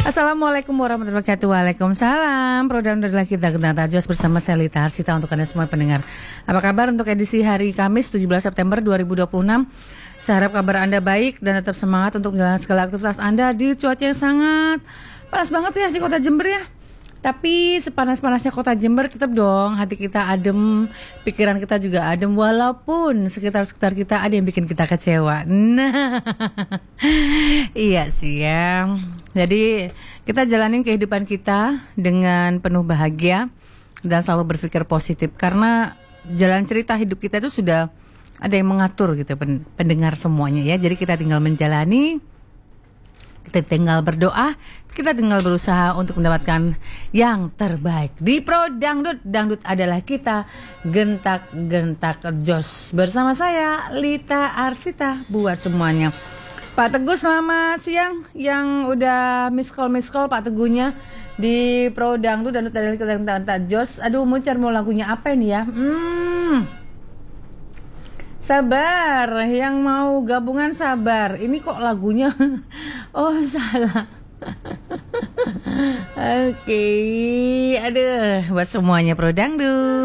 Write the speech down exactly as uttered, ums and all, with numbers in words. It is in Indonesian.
Assalamualaikum warahmatullahi wabarakatuh. Waalaikumsalam. Program adalah kita Genata Jos bersama saya Lita Arsita untuk Anda semua pendengar. Apa kabar untuk edisi hari Kamis tujuh belas September dua ribu dua puluh enam? Saya harap kabar Anda baik dan tetap semangat untuk menjalankan segala aktivitas Anda di cuaca yang sangat panas banget ya di kota Jember ya. Tapi sepanas-panasnya kota Jember tetap dong hati kita adem, pikiran kita juga adem walaupun sekitar-sekitar kita ada yang bikin kita kecewa. Nah, iya sih ya. Jadi kita jalanin kehidupan kita dengan penuh bahagia dan selalu berpikir positif karena jalan cerita hidup kita itu sudah ada yang mengatur gitu pendengar semuanya ya. Jadi kita tinggal menjalani, kita tinggal berdoa, kita tinggal berusaha untuk mendapatkan yang terbaik. Di Pro Dangdut, Dangdut adalah kita, gentak-gentak jos. Bersama saya Lita Arsita buat semuanya. Pak Teguh selamat siang. Yang udah miss call miss call Pak Teguhnya di Pro Dangdut, Dangdut adalah kita, gentak-gentak jos. Aduh mau cari mau lagunya apa ini ya? Hmm... Sabar, yang mau gabungan sabar. Ini kok lagunya? Oh salah. Oke, okay. Aduh, buat semuanya Pro Dangdut.